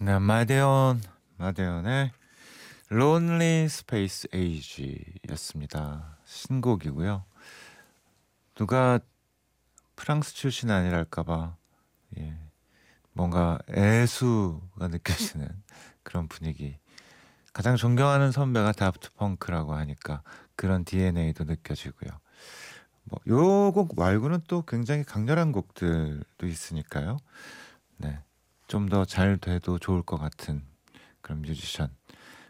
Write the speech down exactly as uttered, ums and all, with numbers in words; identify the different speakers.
Speaker 1: 네, 마데온, 마데온의 Lonely Space Age였습니다. 신곡이고요. 누가 프랑스 출신 아니랄까봐 예, 뭔가 애수가 느껴지는 그런 분위기. 가장 존경하는 선배가 다프트 펑크라고 하니까 그런 디엔에이도 느껴지고요. 뭐 요 곡 말고는 또 굉장히 강렬한 곡들도 있으니까요. 네, 좀 더 잘 돼도 좋을 것 같은 그런 뮤지션.